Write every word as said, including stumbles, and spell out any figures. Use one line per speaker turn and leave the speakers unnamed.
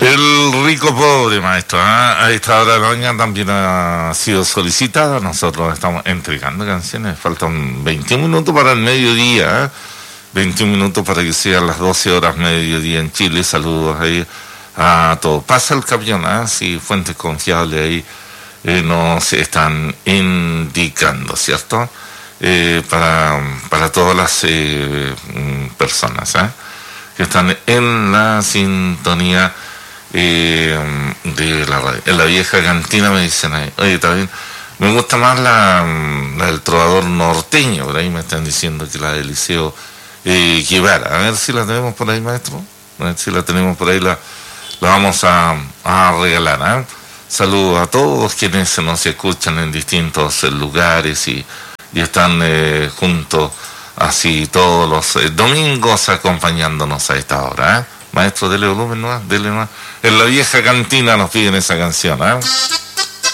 El rico pobre, maestro, ¿eh? A esta hora de la mañana también ha sido solicitada. Nosotros estamos entregando canciones. Faltan veintiún minutos para el mediodía, ¿eh? veintiún minutos para que sean las doce horas mediodía en Chile. Saludos ahí a todos. Pasa el camión, ¿eh? Si fuentes confiables ahí eh, nos están indicando, ¿cierto? Eh, para, para todas las eh, personas, ¿eh? Que están en la sintonía Eh, de la radio. En la vieja cantina me dicen ahí, oye, también me gusta más la, la del trovador norteño, por ahí me están diciendo que la del Liceo eh, Guevara. A ver si la tenemos por ahí, maestro. A ver si la tenemos por ahí, la, la vamos a, a regalar, ¿eh? Saludos a todos quienes nos escuchan en distintos lugares y, y están eh, juntos así todos los eh, domingos acompañándonos a esta hora, ¿eh? Maestro, dele volumen, ¿no? Dele más. En la vieja cantina nos piden esa canción, ¿eh?